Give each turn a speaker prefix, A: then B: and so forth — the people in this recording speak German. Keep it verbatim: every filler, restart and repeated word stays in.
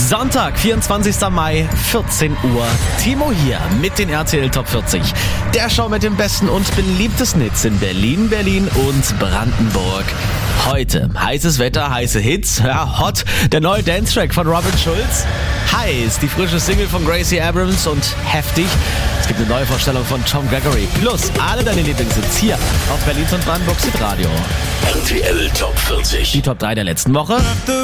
A: Sonntag, vierundzwanzigster Mai, vierzehn Uhr. Timo hier mit den R T L Top vierzig. Der Show mit den besten und beliebtesten Hits in Berlin, Berlin und Brandenburg. Heute heißes Wetter, heiße Hits, ja, hot, der neue Dance-Track von Robin Schulz. Heiß, die frische Single von Gracie Abrams und heftig. Es gibt eine neue Vorstellung von Tom Gregory. Plus alle deine Lieblingshits hier auf Berlin und Brandenburg Hit Radio.
B: R T L Top vierzig.
A: Die Top drei der letzten Woche.